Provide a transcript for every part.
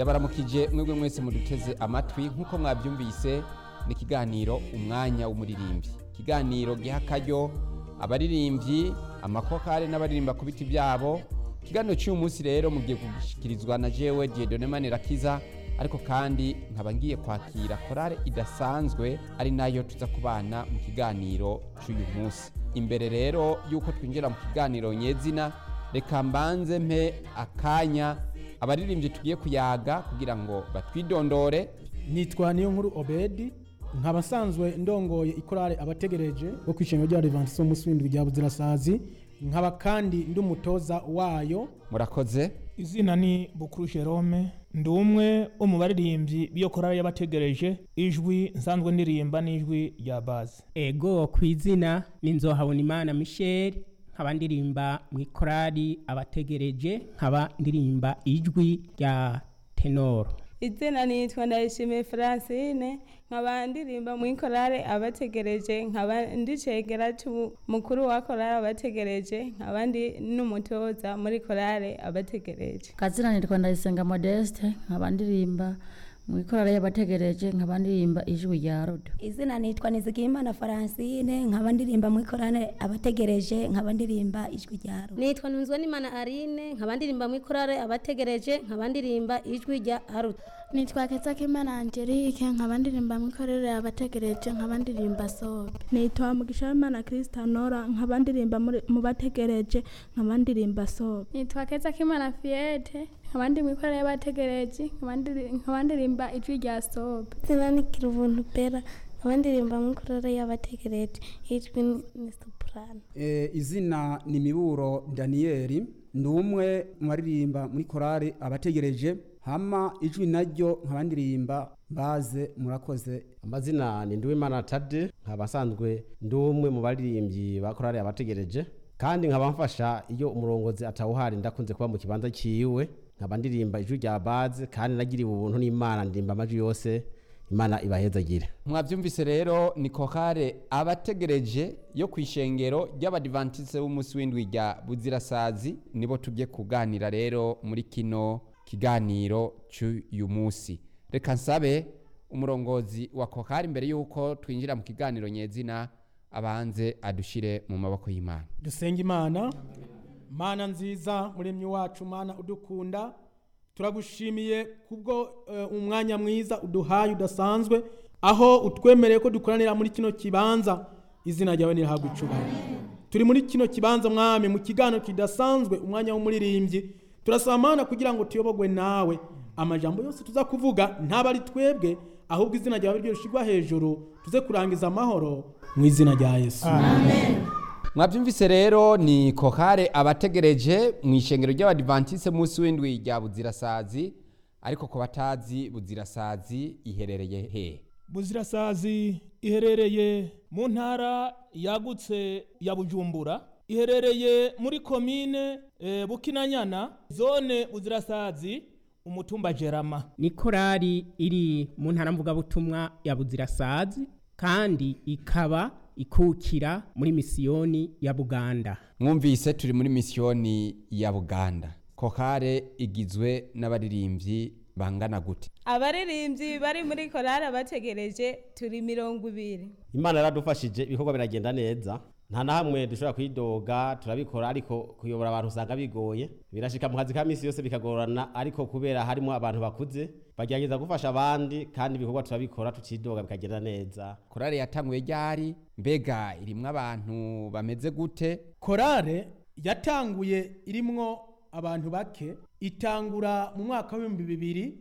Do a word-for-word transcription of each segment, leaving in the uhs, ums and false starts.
ndabaramukije mwebwe mwese muduteze amatwi nk'uko mwabyumvise ni ikiganiro umwanya w'umuririmbyi, ikiganiro giha akaryo abaririmbyi amakokare n'abaririmba ku biti byabo. Ikiganiro cy'uyu munsi rero mugiye kugishikirizwa na jewe Dieudonné Manirakiza, ariko kandi nkaba ngiye kwakira korale idasanzwe ari nayo tuza kubana mu kiganiro cy'uyu munsi. Imbere rero yuko twinjira mu kiganiro nyezina, reka mbanze mpe akanya abaririmbyi tugiye kuyaga kugira ngo batwidondore. Nitwa Niyonkuru Obedi, nkaba nsanzwe ndongoye ikorale abategereje bo kwishengero rya Adventiste umunsi w'indwi rya Buzirasazi, nkaba kandi ndi umutoza wayo. Murakoze. Izina ni Bukuru Jerome, ndi umwe wo mu baririmbyi b'iyo korale y'abategereje. Ijwi nsanzwe ndirimba n'ijwi rya bazi. Ego kwizina ni Nzohabonimana Michel, nkaba ndirimba mu ikorali abategereje, nkaba ndirimba ijwi rya tenor. Izina nitwa Ndayishimiye Francine, nkaba ndirimba mu ikorale abategereje, nkaba ndicegera mukuru wa korale abategereje, nkaba ndi n'umutoza muri korale abategereje. Kazina nitwa Ndayisenga Modeste, nkaba ndirimba mu ikorale y'abategereje, nkaba ndirimba ijwi rya Rodo. Izina nitwa Nizigimana Francine, nkaba ndirimba mu ikorale abategereje, nkaba ndirimba ijwi rya Rodo. Nitwa Ntunzwenimana Aline, nkaba ndirimba mu ikorale abategereje, nkaba ndirimba ijwi rya Rodo. Nitwa Kezakimana Angelique, nkaba ndirimba mu ikorale abategereje, nkaba ndirimba sobe. Nitwa Mugishabimana Kristanora, nkaba ndirimba mu bategereje, nkaba ndirimba sobe. Nitwa Kezakimana Fiete, nkaba ndi mu ikorale y'abategereje, nkaba ndirimba ijwi rya sobe. Izina ni Kirubuntu Pera, nkaba ndirimba mu ikorale y'abategereje, ijwi ni soprano. Eh, izina ni Miburo Daniel, ndi umwe mu baririmba muri korale abategereje, hama ijwi naryo nkaba ndirimba baze. Murakoze. Amazina ni Nduwimana Tade, nkaba nsanzwe ndi umwe mu baririmbyi ba korale abategereje, kandi nkaba mfasha iyo umurongozi atawuhari ndakunze kuba mu kibanza ciwe, nkaba ndirimba ijwi rya baze, kandi nagiriwe ubuntu n'Imana ndirimba amajwi yose. Imana ibahezagire. Mwavyumvise rero ni korale abategereje yo kwishengero ry'Abadventiste b'umunsi w'indwi rya Buzirasazi, nibo tujye kuganira rero muri kino kiganiro cy'uyu munsi. Reka nsabe umurongozi wa korale mbere yuko twinjira mu kiganiro nyezina abanze adushire mu maboko y'Imana. Dusenga Imana. Mana nziza, muremyi wacu, Mana udukunda, turagushimiye kubwo uh, umwanya mwiza uduhaye udasanzwe, aho utwemereye ko dukoranira muri kino kibanza. Izina ryawe nirihabwe icubahiro. Turi muri kino kibanza mwami mu kiganiro kidasanzwe, umwanya w'umuririmbyi. Turasaba Mana kugira ngo tuyobogwe nawe, amajambo yose tuza kuvuga ntaba ari twebwe, ahubwo izina ryawe ryo rishigwa hejuru, tuze kurangiza amahoro mu izina rya Yesu. Amen. Mwabyumvise rero ni korale abategereje mu ishengero ry'Abadventiste munsi w'indwi rya Buzirasazi, ariko ko batazi Buzirasazi iherereye he? Buzirasazi iherereye mu ntara yagutse ya Bujumbura, iherereye muri komine e, Bukinanyana, zone Buzirasazi, umutumba Jerama. Ni korali iri mu ntara mvuga butumwa ya Buzirasazi, kandi ikaba ikukira muri misiyoni ya Buganda. Mwumvise turi muri misiyoni ya Buganda. Korale igizwe n'abaririmbyi bangana gute? Abaririmbyi bari muri korale abategereje turi mirongo ibiri. Imana yaradufashije, ibikorwa biragenda neza, nta na hamwe dushobora kwidoga, turabikora, ariko kuyobora abantu usanga bigoye. Birashika mu kazi ka misi yose bikagorana, ariko kubera harimo abantu bakuze bagerageza gufasha abandi, kandi ibikorwa turabikora tucidoga bikagenda neza. Korale yatanguye ryari? Mbega irimwo abantu bameze gute? Korale yatanguye irimwo abantu bake, itangura mu mwaka w'ibihumbi bibiri,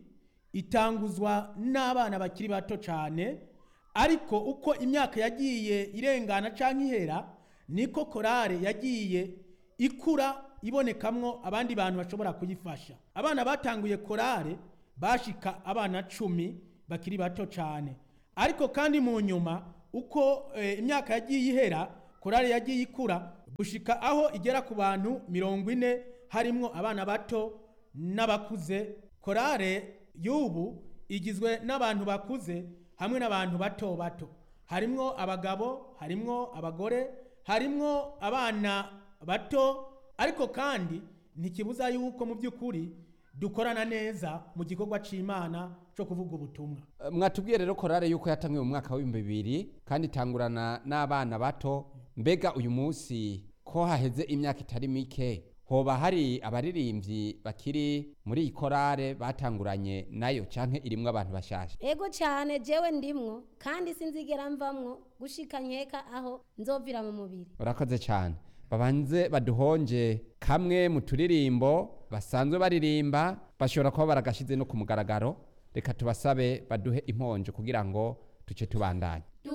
itanguzwa n'abana bakiri bato cyane, ariko uko imyaka yagiye irengana canke ihera, niko korale yagiye ikura ibonekamwo abandi bantu bashobora kuyifasha. Abana batanguye korale bashika abana cumi bakiri bato cyane, ariko kandi mu nyuma uko e, imyaka yagiye ihera, korale yagiye ikura gushika aho igera ku bantu mirongo ine, harimwo abana bato n'abakuze. Korale y'ubu igizwe n'abantu bakuze hamwe n'abantu bato bato, harimwo abagabo, harimwo abagore, harimwo abana bato, ariko kandi ntikibuza yuko mu by'ukuri dukorana neza mu gikorwa c'Imana cyo kuvuga ubutumwa. Mwatubwiye rero korale yuko yatangiye mu mwaka w'ibihumbi bibiri kandi itangurana n'abana bato, mbega uyu munsi ko haheze imyaka itari mike hoba hari abaririmbyi bakiri muri iyi korale batanguranye nayo canke irimwo abantu bashasha? Ego cyane jewe ndimwo kandi sinzigera mvamwo gushika nkeka aho nzovira mu mubiri. Urakoze cyane. Babanze baduhonje kamwe mu turirimbo basanzwe baririmba, bashobora kuba baragashize no ku mugaragaro. Reka tubasabe baduhe imponjo kugira ngo tuce tubandanye.